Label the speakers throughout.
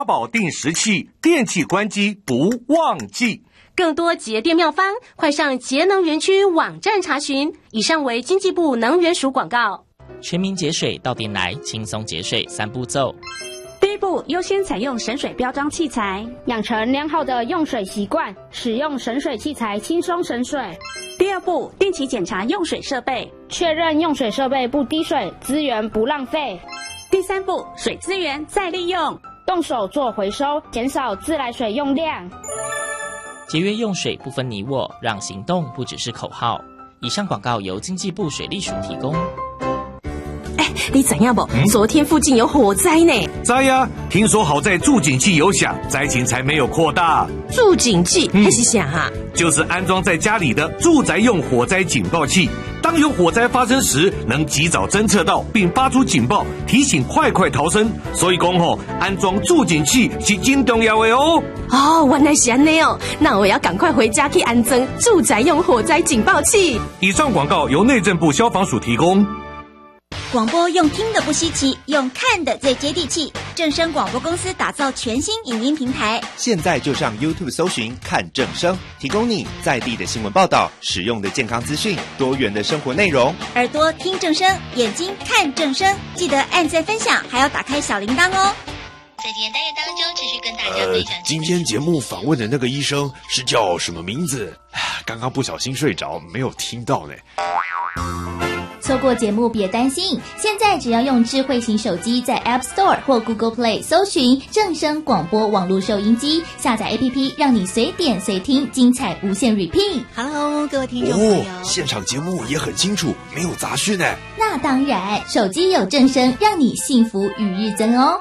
Speaker 1: 保定时器，电器关机不忘记。
Speaker 2: 更多节电妙方，快上节能园区网站查询。以上为经济部能源署广告。
Speaker 3: 全民节水到店来，轻松节水3步骤。
Speaker 4: 第一步，优先采用省水标章器材，
Speaker 5: 养成良好的用水习惯，使用省水器材轻松省水。
Speaker 4: 第二步，定期检查用水设备，
Speaker 5: 确认用水设备不滴水，资源不浪费。
Speaker 4: 第三步，水资源再利用，
Speaker 5: 动手做回收，减少自来水用量。
Speaker 3: 节约用水不分你我，让行动不只是口号。以上广告由经济部水利署提供。
Speaker 2: 你知影不？昨天附近有火灾呢。
Speaker 1: 知呀，听说好在助警器有响，灾情才没有扩大。
Speaker 2: 助警器那是啥啊？
Speaker 1: 就是安装在家里的住宅用火灾警报器，当有火灾发生时，能及早侦测到并发出警报，提醒快逃生。所以讲安装助警器是真重要的哦。
Speaker 2: 哦，原来是这样哦，那我要赶快回家去安装住宅用火灾警报器。
Speaker 1: 以上广告由内政部消防署提供。
Speaker 6: 广播用听的不稀奇，用看的最接地气。正声广播公司打造全新影音平台，
Speaker 7: 现在就上 YouTube 搜寻看正声，提供你在地的新闻报道、实用的健康资讯、多元的生活内容。
Speaker 6: 耳朵听正声，眼睛看正声，记得按赞分享，还要打开小铃铛哦。
Speaker 8: 在今天单元当中，继续跟大家分享。
Speaker 9: 今天节目访问的那个医生是叫什么名字？刚刚不小心睡着，没有听到呢。
Speaker 8: 错过节目别担心，现在只要用智慧型手机在 App Store 或 Google Play 搜寻正声广播网络收音机，下载 APP， 让你随点随听，精彩无限 repeat。Hello， 各位听众朋友，
Speaker 9: 现场节目也很清楚，没有杂讯呢。
Speaker 8: 那当然，手机有正声，让你幸福与日增哦。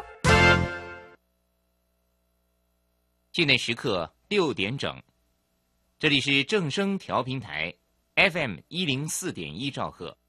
Speaker 10: 现在时刻6点整，这里是正声调频台 FM104.1兆赫。